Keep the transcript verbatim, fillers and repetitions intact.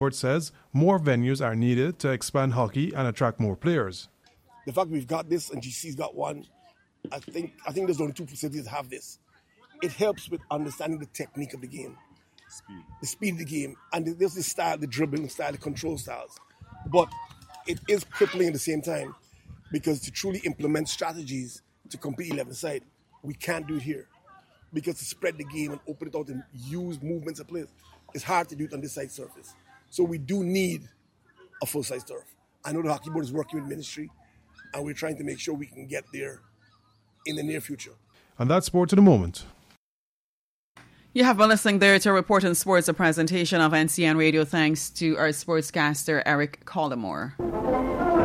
Board says more venues are needed to expand hockey and attract more players. The fact we've got this and G C's got one, I think I think there's only two facilities that have this. It helps with understanding the technique of the game, speed. the speed of the game, and there's the style, the dribbling style, the control styles. But it is crippling at the same time because to truly implement strategies to compete eleven-side, we can't do it here. Because to spread the game and open it out and use movements of players, it's hard to do it on this side surface. So we do need a full-size turf. I know the Hockey Board is working with Ministry, and we're trying to make sure we can get there in the near future. And that's Sport to the Moment. You have been listening there to a Report on Sports, a presentation of N C N Radio. Thanks to our sportscaster, Eric Collymore.